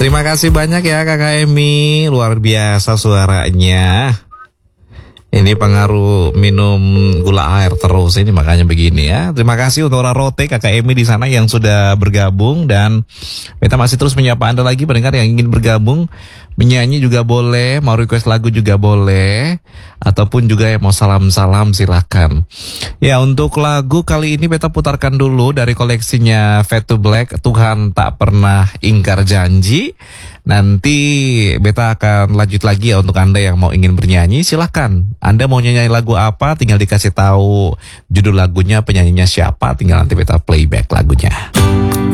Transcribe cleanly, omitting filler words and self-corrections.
Terima kasih banyak ya Kakak Emi, luar biasa suaranya. Ini pengaruh minum gula air terus ini makanya begini ya. Terima kasih untuk Rote Kakak Emi di sana yang sudah bergabung, dan kita masih terus menyapa Anda lagi pendengar yang ingin bergabung, menyanyi juga boleh, mau request lagu juga boleh, ataupun juga yang mau salam-salam silakan. Ya, untuk lagu kali ini beta putarkan dulu dari koleksinya Fade to Black, Tuhan Tak Pernah Ingkar Janji. Nanti beta akan lanjut lagi ya untuk Anda yang mau ingin bernyanyi, silahkan. Anda mau nyanyi lagu apa, tinggal dikasih tahu judul lagunya, penyanyinya siapa, tinggal nanti beta playback lagunya.